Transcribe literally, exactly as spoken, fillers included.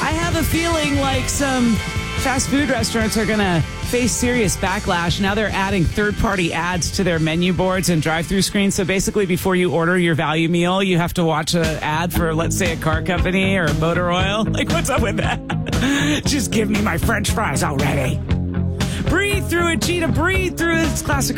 I have a feeling like some fast food restaurants are going to face serious backlash. Now they're adding third-party ads to their menu boards and drive-through screens. So basically, before you order your value meal, you have to watch an ad for, let's say, a car company or motor oil. Like, what's up with that? Just give me my French fries already. Breathe through it, Cheetah. Breathe through it. It's classic.